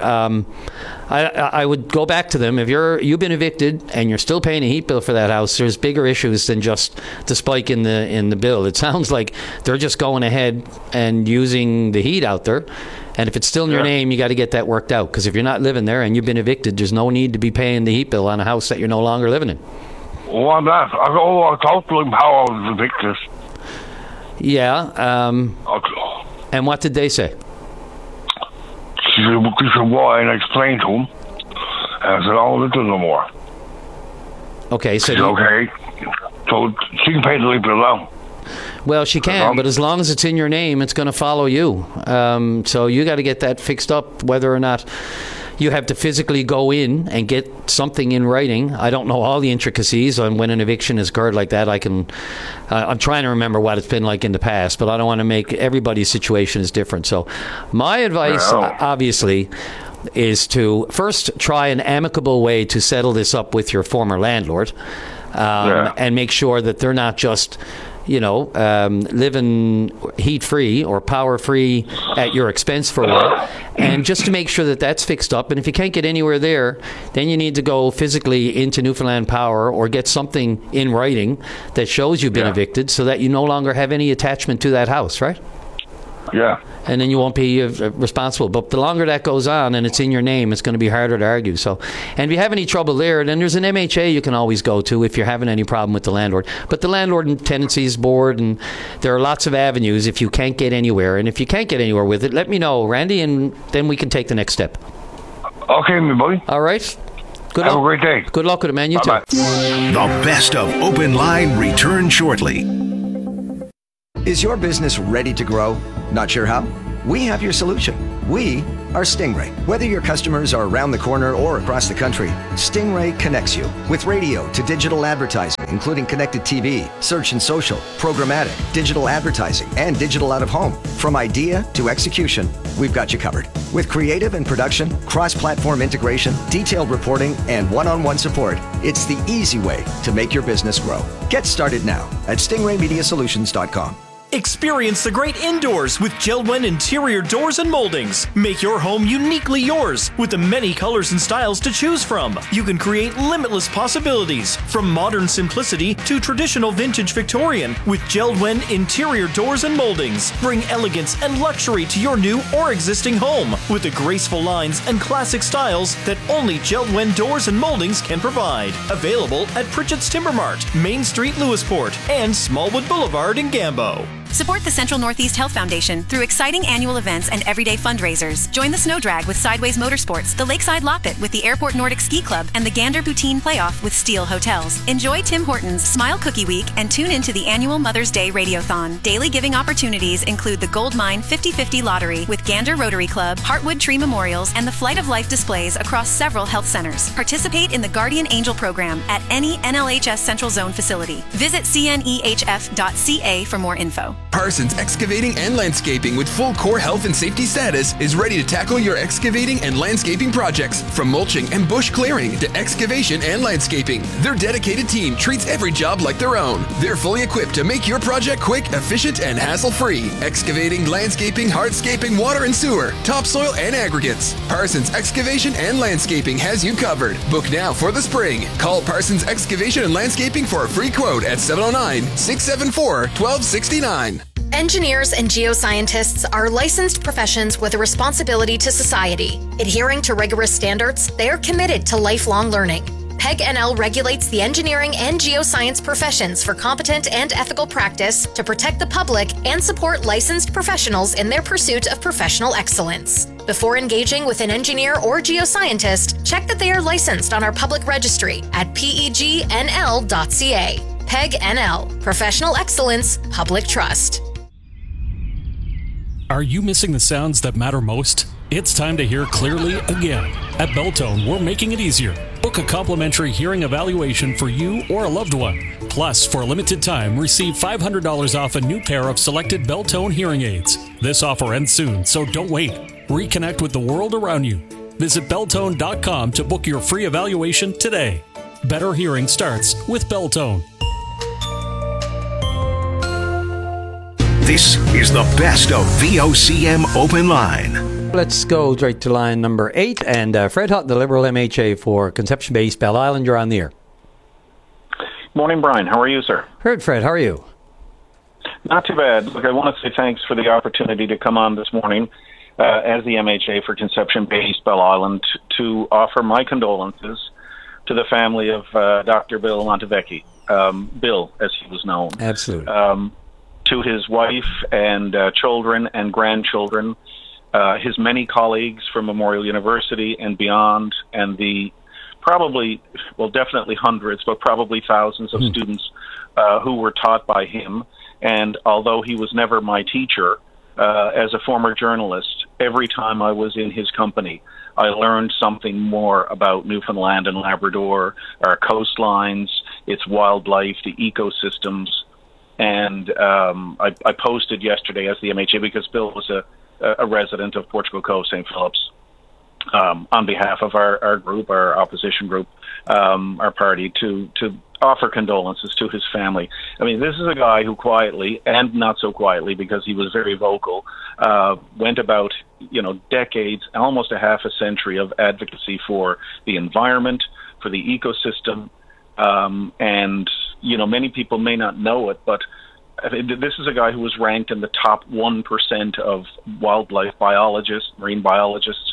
Speaker 2: I would go back to them. If you've been evicted and you're still paying a heat bill for that house, there's bigger issues than just the spike in the bill. It sounds like they're just going ahead and using the heat out there. And if it's still in your name, you got to get that worked out. Because if you're not living there and you've been evicted, there's no need to be paying the heat bill on a house that you're no longer living in.
Speaker 19: Well, I'm not. I talked to them how I was evicted.
Speaker 2: Yeah. And what did they say?
Speaker 19: She said, why? And I explained to him. And I said, oh, this no more.
Speaker 2: Okay. So
Speaker 19: okay. So she can pay the leave bill now.
Speaker 2: Well, she can, but as long as it's in your name, it's going to follow you. So you got to get that fixed up, whether or not you have to physically go in and get something in writing. I don't know all the intricacies on when an eviction has occurred like that. I'm trying to remember what it's been like in the past, but I don't want to make everybody's situation is different. So my advice, obviously, is to first try an amicable way to settle this up with your former landlord and make sure that they're not just living heat-free or power-free at your expense for a while. And just to make sure that that's fixed up. And if you can't get anywhere there, then you need to go physically into Newfoundland Power or get something in writing that shows you've been evicted so that you no longer have any attachment to that house, right?
Speaker 19: Yeah.
Speaker 2: And then you won't be responsible. But the longer that goes on and it's in your name, it's going to be harder to argue. So, and if you have any trouble there, then there's an MHA you can always go to if you're having any problem with the landlord. But the Landlord and Tenancies Board, and there are lots of avenues if you can't get anywhere. And if you can't get anywhere with it, let me know, Randy, and then we can take the next step.
Speaker 19: Okay, my buddy.
Speaker 2: All right. Good
Speaker 19: Have
Speaker 2: luck.
Speaker 19: a great day.
Speaker 2: Good luck with it, man. You
Speaker 19: Bye-bye.
Speaker 2: too.
Speaker 3: The best of Open Line returns shortly.
Speaker 20: Is your business ready to grow? Not sure how? We have your solution. We are Stingray. Whether your customers are around the corner or across the country, Stingray connects you with radio to digital advertising, including connected TV, search and social, programmatic, digital advertising, and digital out of home. From idea to execution, we've got you covered. With creative and production, cross-platform integration, detailed reporting, and one-on-one support, it's the easy way to make your business grow. Get started now at stingraymediasolutions.com.
Speaker 21: Experience the great indoors with JELD-WEN interior doors and moldings. Make your home uniquely yours with the many colors and styles to choose from. You can create limitless possibilities from modern simplicity to traditional vintage Victorian with JELD-WEN interior doors and moldings. Bring elegance and luxury to your new or existing home with the graceful lines and classic styles that only JELD-WEN doors and moldings can provide. Available at Pritchett's Timber Mart, Main Street, Lewisport, and Smallwood Boulevard in Gambo.
Speaker 22: Support the Central Northeast Health Foundation through exciting annual events and everyday fundraisers. Join the Snow Drag with Sideways Motorsports, the Lakeside Loppet with the Airport Nordic Ski Club, and the Gander Poutine Playoff with Steel Hotels. Enjoy Tim Hortons Smile Cookie Week and tune into the annual Mother's Day Radiothon. Daily giving opportunities include the Gold Mine 50/50 Lottery with Gander Rotary Club, Heartwood Tree Memorials, and the Flight of Life displays across several health centers. Participate in the Guardian Angel program at any NLHS Central Zone facility. Visit cnehf.ca for more info.
Speaker 5: Parsons Excavating and Landscaping with full core health and safety status is ready to tackle your excavating and landscaping projects. From mulching and bush clearing to excavation and landscaping, their dedicated team treats every job like their own. They're fully equipped to make your project quick, efficient, and hassle-free. Excavating, landscaping, hardscaping, water and sewer, topsoil, and aggregates. Parsons Excavation and Landscaping has you covered. Book now for the spring. Call Parsons Excavation and Landscaping for a free quote at 709-674-1269.
Speaker 8: Engineers and geoscientists are licensed professions with a responsibility to society. Adhering to rigorous standards, they are committed to lifelong learning. PEG NL regulates the engineering and geoscience professions for competent and ethical practice to protect the public and support licensed professionals in their pursuit of professional excellence. Before engaging with an engineer or geoscientist, check that they are licensed on our public registry at pegnl.ca. PEG NL, Professional Excellence, Public Trust.
Speaker 10: Are you missing the sounds that matter most? It's time to hear clearly again. At Belltone, we're making it easier. Book a complimentary hearing evaluation for you or a loved one. Plus, for a limited time, receive $500 off a new pair of selected Belltone hearing aids. This offer ends soon, so don't wait. Reconnect with the world around you. Visit Belltone.com to book your free evaluation today. Better hearing starts with Belltone.
Speaker 3: This is the best of VOCM Open Line.
Speaker 2: Let's go straight to line number 8. And Fred Hutton, the Liberal MHA for Conception Bay, East Bell Island, you're on the air.
Speaker 23: Morning, Brian. How are you, sir?
Speaker 2: Heard, Fred. How are you?
Speaker 23: Not too bad. Look, I want to say thanks for the opportunity to come on this morning as the MHA for Conception Bay, East Bell Island to offer my condolences to the family of Dr. Bill Montevecchi, Bill, as he was known.
Speaker 2: Absolutely.
Speaker 23: To his wife and children and grandchildren, his many colleagues from Memorial University and beyond, and the definitely hundreds, but probably thousands of students who were taught by him. And although he was never my teacher, as a former journalist, every time I was in his company, I learned something more about Newfoundland and Labrador, our coastlines, its wildlife, the ecosystems. And I posted yesterday as the MHA, because Bill was a resident of Portugal Cove, St. Phillips, on behalf of our group, our opposition group, our party, to offer condolences to his family. I mean, this is a guy who quietly, and not so quietly because he was very vocal, went about, decades, almost a half a century of advocacy for the environment, for the ecosystem, and many people may not know it, but this is a guy who was ranked in the top 1% of wildlife biologists, marine biologists,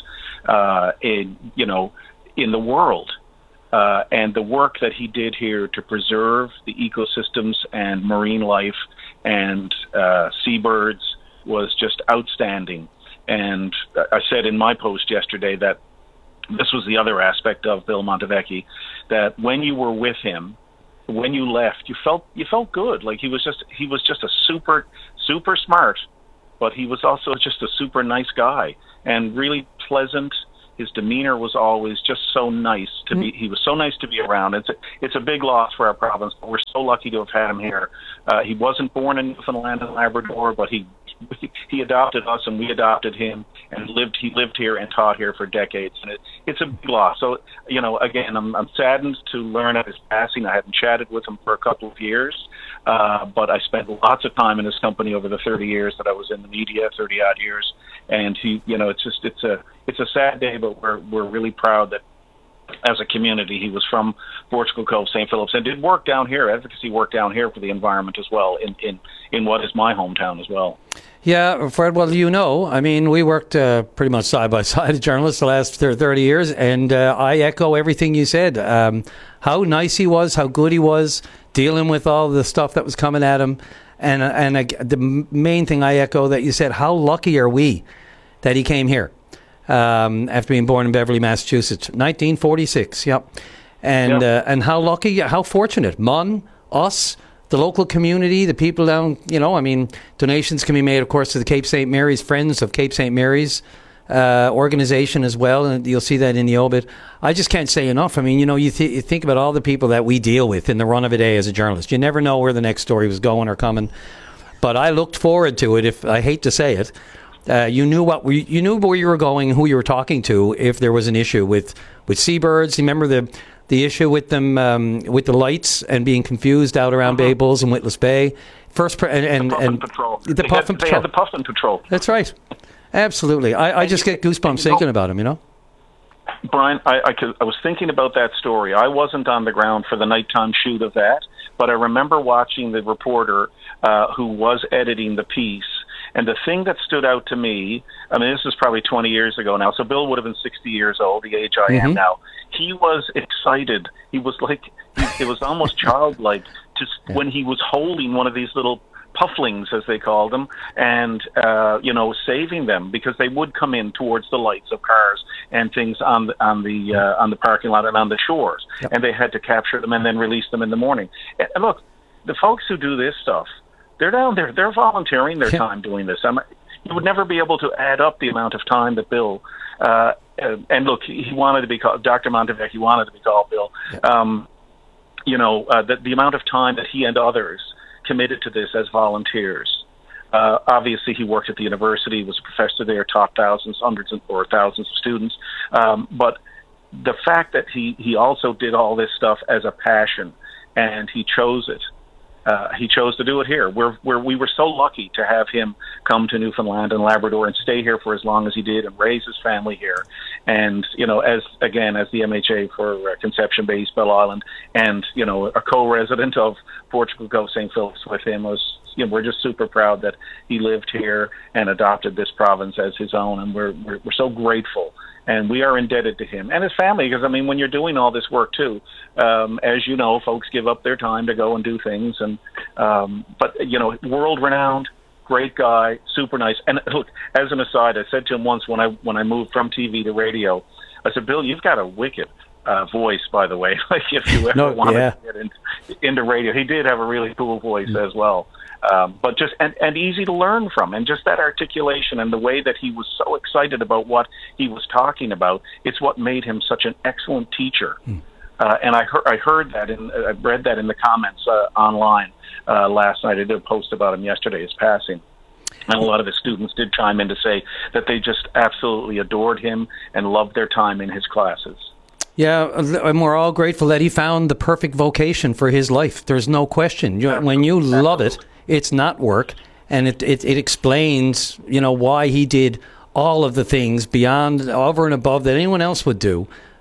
Speaker 23: in the world. And the work that he did here to preserve the ecosystems and marine life and seabirds was just outstanding. And I said in my post yesterday that this was the other aspect of Bill Montevecchi, that when you were with him, when you left, you felt good. Like he was just a super smart, but he was also just a super nice guy and really pleasant. His demeanor was always just so nice to be. He was so nice to be around. It's a big loss for our province, but we're so lucky to have had him here. He wasn't born in Newfoundland and Labrador, but he adopted us and we adopted him, and he lived here and taught here for decades, and it's a big loss. So again, I'm saddened to learn of his passing. I hadn't chatted with him for a couple of years, but I spent lots of time in his company over the 30 years that I was in the media, 30 odd years, and it's a sad day, but we're really proud that as a community he was from Portugal Cove, St. Philip's, and did work down here, advocacy work down here for the environment as well, in what is my hometown as well.
Speaker 2: Yeah, Fred, well, I mean, we worked pretty much side by side as journalists the last 30 years, and I echo everything you said. How nice he was, how good he was, dealing with all the stuff that was coming at him. And the main thing I echo that you said, how lucky are we that he came here after being born in Beverly, Massachusetts, 1946, yep. And how lucky, how fortunate, us, the local community, the people down, I mean, donations can be made, of course, to the Cape St. Mary's, Friends of Cape St. Mary's organization as well, and you'll see that in the obit. I just can't say enough. I mean, you think about all the people that we deal with in the run of a day as a journalist. You never know where the next story was going or coming. But I looked forward to it, if I hate to say it. You knew where you were going, who you were talking to, if there was an issue with seabirds. You remember the issue with them with the lights and being confused out around Bay Bulls and Witless Bay.
Speaker 23: The Puffin Patrol. They had the Puffin Patrol.
Speaker 2: That's right. Absolutely. I just get goosebumps thinking about him,
Speaker 23: Brian, I was thinking about that story. I wasn't on the ground for the nighttime shoot of that, but I remember watching the reporter who was editing the piece. And the thing that stood out to me, I mean, this is probably 20 years ago now, so Bill would have been 60 years old, the age I am now. He was excited. He was it was almost childlike when he was holding one of these little pufflings, as they called them, and, saving them, because they would come in towards the lights of cars and things on the parking lot and on the shores. Yep. And they had to capture them and then release them in the morning. And look, the folks who do this stuff, they're down there. They're volunteering their time doing this. You would never be able to add up the amount of time that Bill. And look, he wanted to be called Dr. Montevecchi. Wanted to be called Bill. The amount of time that he and others committed to this as volunteers. Obviously, he worked at the university, was a professor there, taught hundreds or thousands of students. But the fact that he also did all this stuff as a passion, and he chose it. He chose to do it here. We were so lucky to have him come to Newfoundland and Labrador and stay here for as long as he did and raise his family here. And, as the MHA for Conception Bay, East Bell Island, and, a co-resident of Portugal Cove, St. Philip's with him, we're just super proud that he lived here and adopted this province as his own. And we're so grateful. And we are indebted to him and his family, because, when you're doing all this work, too, as you know, folks give up their time to go and do things. But world-renowned, great guy, super nice. And look, as an aside, I said to him once when I moved from TV to radio, I said, Bill, you've got a wicked voice, by the way, like if you ever wanted to get into radio. He did have a really cool voice as well. But just and easy to learn from, and just that articulation and the way that he was so excited about what he was talking about, it's what made him such an excellent teacher. And I heard that I read that in the comments online last night. I did a post about him yesterday, his passing. And a lot of the students did chime in to say that they just absolutely adored him and loved their time in his classes.
Speaker 2: Yeah, and we're all grateful that he found the perfect vocation for his life. There's no question. When you love it, it's not work, and it explains, why he did all of the things beyond, over and above that anyone else would do,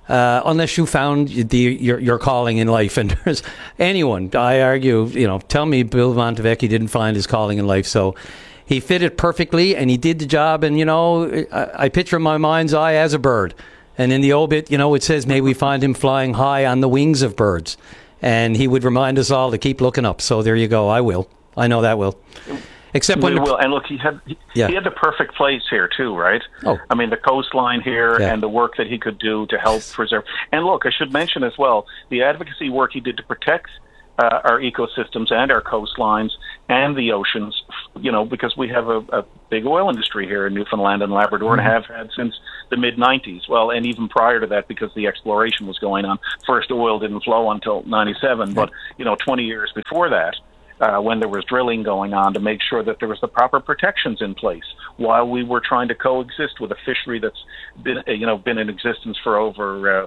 Speaker 2: unless you found your calling in life. And there's anyone, I argue, tell me Bill Montevecchi didn't find his calling in life. So he fit it perfectly, and he did the job. And, I picture in my mind's eye as a bird. And in the obit, it says, may we find him flying high on the wings of birds. And he would remind us all to keep looking up. So there you go. I will. I know that will. Except when
Speaker 23: and look, he had the perfect place here too, right?
Speaker 2: Oh.
Speaker 23: I mean, the coastline here and the work that he could do to help preserve. And look, I should mention as well the advocacy work he did to protect our ecosystems and our coastlines and the oceans. Because we have a big oil industry here in Newfoundland and Labrador, and have had since the mid '90s. Well, and even prior to that, because the exploration was going on. First oil didn't flow until '97, but 20 years before that. When there was drilling going on to make sure that there was the proper protections in place while we were trying to coexist with a fishery that's been in existence for over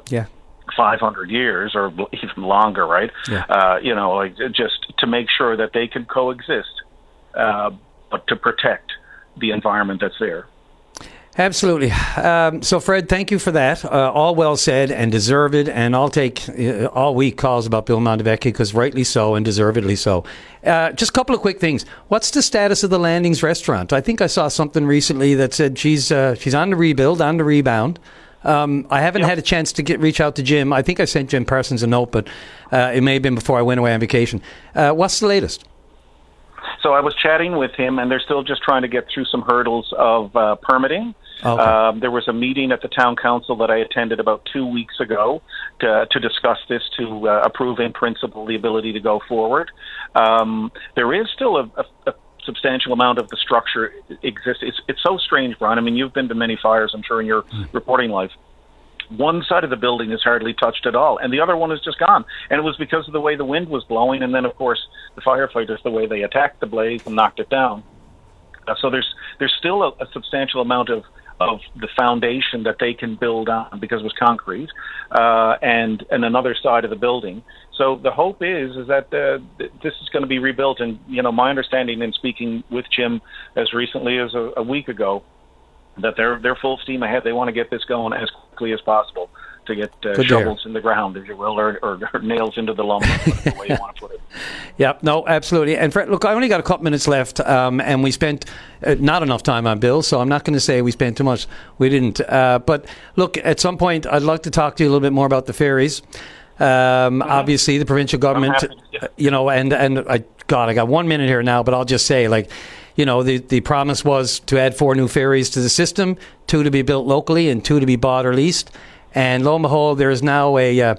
Speaker 23: 500 years or even longer, right? Yeah. Just to make sure that they could coexist, but to protect the environment that's there.
Speaker 2: Absolutely. So, Fred, thank you for that. All well said and deserved. And I'll take all week calls about Bill Montevecchi, because rightly so and deservedly so. Just a couple of quick things. What's the status of the Landings restaurant? I think I saw something recently that said she's on the rebuild, on the rebound. I haven't had a chance to reach out to Jim. I think I sent Jim Parsons a note, but it may have been before I went away on vacation. What's the latest?
Speaker 23: So I was chatting with him, and they're still just trying to get through some hurdles of permitting. Okay. There was a meeting at the town council that I attended about 2 weeks ago to discuss this, to approve in principle the ability to go forward. There is still a substantial amount of the structure exists. It's so strange, Brian. I mean, you've been to many fires, I'm sure, in your reporting life. One side of the building is hardly touched at all, and the other one is just gone. And it was because of the way the wind was blowing, and then, of course, the firefighters, the way they attacked the blaze and knocked it down. So there's still a substantial amount of the foundation that they can build on, because it was concrete, and another side of the building. So the hope is that this is going to be rebuilt. And, my understanding in speaking with Jim as recently as a week ago, that they're full steam ahead. They want to get this going as quickly as possible to get shovels in the ground, if you will, or nails into the lumber, the way you want to put it.
Speaker 2: Yeah, no, absolutely. And Fred, look, I only got a couple minutes left, and we spent not enough time on Bill, so I'm not going to say we spent too much. We didn't. But look, at some point, I'd like to talk to you a little bit more about the ferries. Obviously, the provincial government, and I got 1 minute here now, but I'll just say, the promise was to add 4 new ferries to the system, 2 to be built locally and 2 to be bought or leased. And lo and behold, there is now an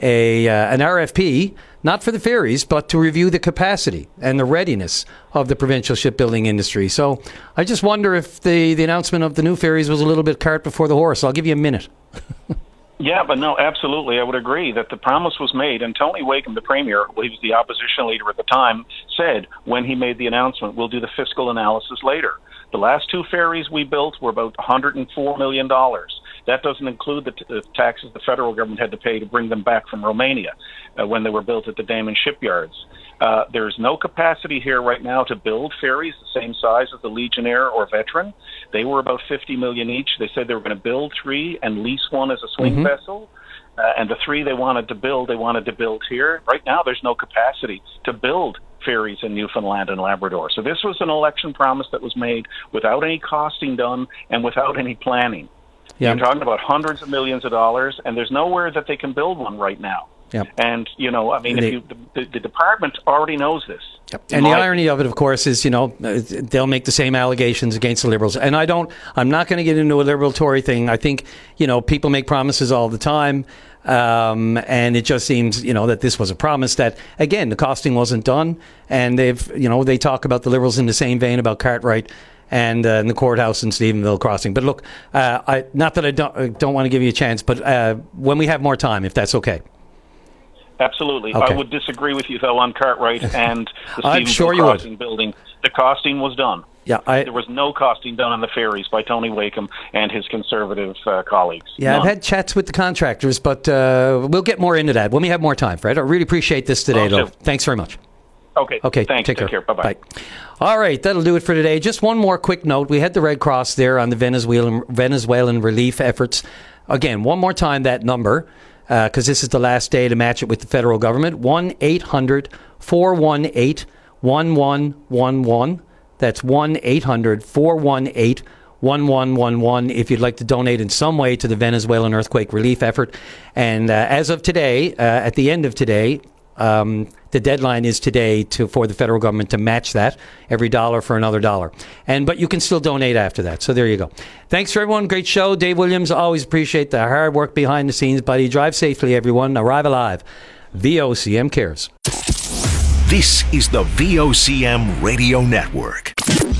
Speaker 2: RFP, not for the ferries, but to review the capacity and the readiness of the provincial shipbuilding industry. So I just wonder if the announcement of the new ferries was a little bit cart before the horse. I'll give you a minute.
Speaker 23: Yeah, but no, absolutely. I would agree that the promise was made, and Tony Wakeham, the Premier, who was the opposition leader at the time, said when he made the announcement, we'll do the fiscal analysis later. The last 2 ferries we built were about $104 million. That doesn't include the taxes the federal government had to pay to bring them back from Romania when they were built at the Damen shipyards. There's no capacity here right now to build ferries the same size as the Legionnaire or Veteran. They were about $50 million each. They said they were going to build 3 and lease 1 as a swing vessel. And the 3 they wanted to build here. Right now, there's no capacity to build ferries in Newfoundland and Labrador. So this was an election promise that was made without any costing done and without any planning. Yeah. You're talking about hundreds of millions of dollars, and there's nowhere that they can build one right now. Yep. And, the department already knows this.
Speaker 2: Yep. And the irony of it, of course, is, they'll make the same allegations against the Liberals. And I'm not going to get into a Liberal Tory thing. I think, people make promises all the time. And it just seems, that this was a promise that, again, the costing wasn't done. And they talk about the Liberals in the same vein about Cartwright and in the courthouse in Stephenville Crossing. But look, not that I don't want to give you a chance, but when we have more time, if that's okay.
Speaker 23: Absolutely. Okay. I would disagree with you, though, on Cartwright and the Stephenville Crossing building. The costing was done. Yeah, there was no costing done on the ferries by Tony Wakeham and his Conservative colleagues.
Speaker 2: Yeah, None. I've had chats with the contractors, but we'll get more into that when we have more time, Fred. I really appreciate this today, though. Thanks very much.
Speaker 23: Okay, thanks.
Speaker 2: Take care.
Speaker 23: Bye-bye.
Speaker 2: Bye. All right, that'll do it for today. Just one more quick note. We had the Red Cross there on the Venezuelan relief efforts. Again, one more time, that number, because this is the last day to match it with the federal government, 1-800-418-1111. That's 1-800-418-1111 if you'd like to donate in some way to the Venezuelan earthquake relief effort. And as of today, at the end of today, the deadline is today for the federal government to match that, every dollar for another dollar. But you can still donate after that. So there you go. Thanks for everyone. Great show. Dave Williams, always appreciate the hard work behind the scenes, buddy. Drive safely, everyone. Arrive alive. VOCM cares.
Speaker 3: This is the VOCM Radio Network.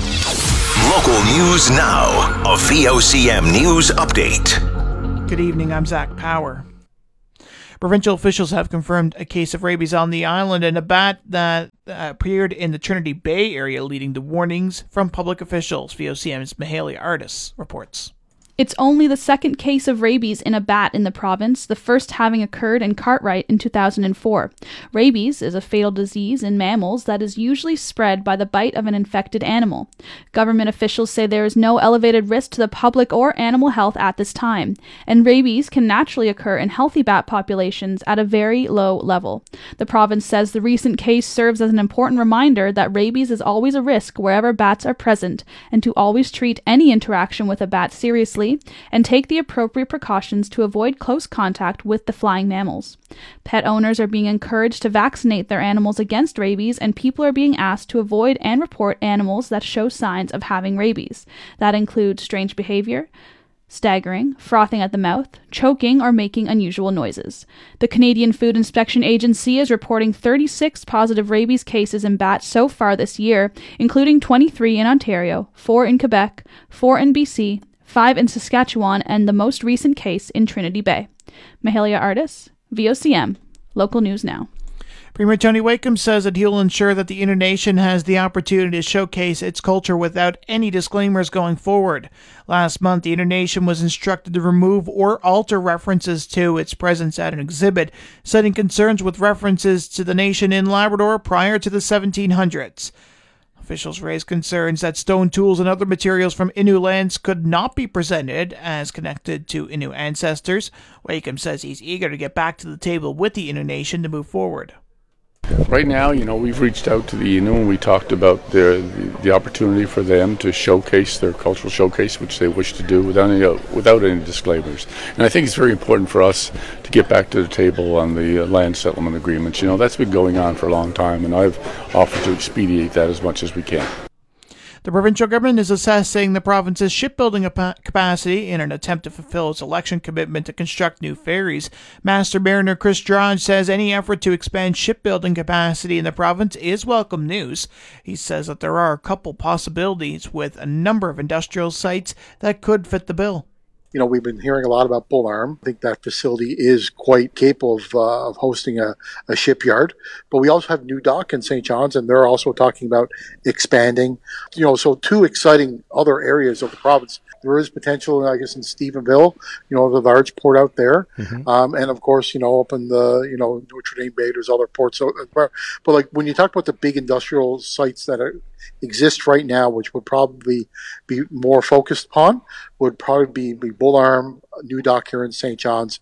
Speaker 3: Local news now. A VOCM news update.
Speaker 1: Good evening. I'm Zach Power. Provincial officials have confirmed a case of rabies on the island and a bat that appeared in the Trinity Bay area, leading to warnings from public officials. VOCM's Mahalia Artis reports.
Speaker 4: It's only the second case of rabies in a bat in the province, the first having occurred in Cartwright in 2004. Rabies is a fatal disease in mammals that is usually spread by the bite of an infected animal. Government officials say there is no elevated risk to the public or animal health at this time, and rabies can naturally occur in healthy bat populations at a very low level. The province says the recent case serves as an important reminder that rabies is always a risk wherever bats are present, and to always treat any interaction with a bat seriously and take the appropriate precautions to avoid close contact with the flying mammals. Pet owners are being encouraged to vaccinate their animals against rabies, and people are being asked to avoid and report animals that show signs of having rabies. That includes strange behavior, staggering, frothing at the mouth, choking, or making unusual noises. The Canadian Food Inspection Agency is reporting 36 positive rabies cases in bats so far this year, including 23 in Ontario, 4 in Quebec, 4 in BC, 5 in Saskatchewan, and the most recent case in Trinity Bay. Mahalia Artis, VOCM, Local News Now.
Speaker 1: Premier Tony Wakeham says that he'll ensure that the Innu Nation has the opportunity to showcase its culture without any disclaimers going forward. Last month, the Innu Nation was instructed to remove or alter references to its presence at an exhibit, citing concerns with references to the nation in Labrador prior to the 1700s. Officials raised concerns that stone tools and other materials from Innu lands could not be presented as connected to Innu ancestors. Wakeham says he's eager to get back to the table with the Innu Nation to move forward.
Speaker 6: Right now, we've reached out to the Innu and we talked about the opportunity for them to showcase their cultural showcase, which they wish to do without any disclaimers. And I think it's very important for us to get back to the table on the land settlement agreements. That's been going on for a long time, and I've offered to expedite that as much as we can.
Speaker 1: The provincial government is assessing the province's shipbuilding capacity in an attempt to fulfill its election commitment to construct new ferries. Master Mariner Chris Drudge says any effort to expand shipbuilding capacity in the province is welcome news. He says that there are a couple possibilities with a number of industrial sites that could fit the bill.
Speaker 24: We've been hearing a lot about Bull Arm. I think that facility is quite capable of hosting a shipyard. But we also have New Dock in St. John's, and they're also talking about expanding. So two exciting other areas of the province. There is potential, I guess, in Stephenville, the large port out there. Mm-hmm. And, of course, up in the, Notre Dame Bay, there's other ports. But, when you talk about the big industrial sites that exist right now, which would probably be more focused upon, would probably be Bull Arm, New Dock here in St. John's,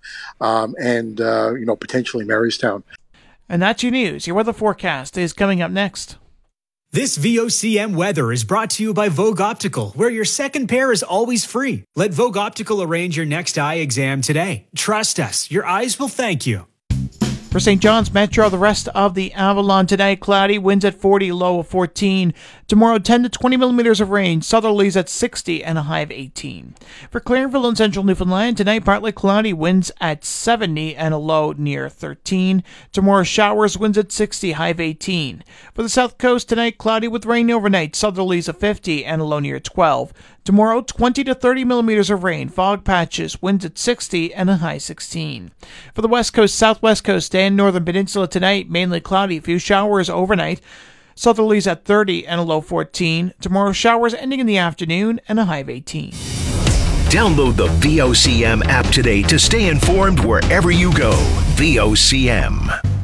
Speaker 24: and potentially Marystown.
Speaker 1: And that's your news. Your weather forecast is coming up next.
Speaker 12: This VOCM weather is brought to you by Vogue Optical, where your second pair is always free. Let Vogue Optical arrange your next eye exam today. Trust us, your eyes will thank you.
Speaker 1: For St. John's Metro, the rest of the Avalon today, cloudy, winds at 40, low of 14. Tomorrow, 10 to 20 millimeters of rain, southerlies at 60 and a high of 18. For Clarenville and central Newfoundland, tonight partly cloudy, winds at 70 and a low near 13. Tomorrow, showers, winds at 60, high of 18. For the south coast, tonight cloudy with rain overnight, southerlies of 50 and a low near 12. Tomorrow, 20 to 30 millimeters of rain, fog patches, winds at 60 and a high 16. For the west coast, southwest coast, and northern peninsula tonight, mainly cloudy, few showers overnight. Southerlies at 30 and a low 14. Tomorrow, showers ending in the afternoon and a high of 18.
Speaker 3: Download the VOCM app today to stay informed wherever you go. VOCM.